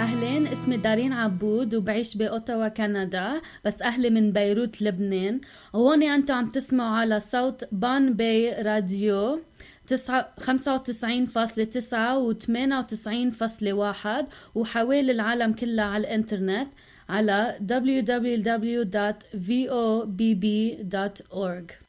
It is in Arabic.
أهلين، اسمي دارين عبود وبعيش بأوتاوا كندا، بس أهلي من بيروت لبنان. وهوني أنتوا عم تسمعوا على صوت بان بي راديو 95.9 و 98.1 وحوالي العالم كلها على الانترنت على www.vobb.org.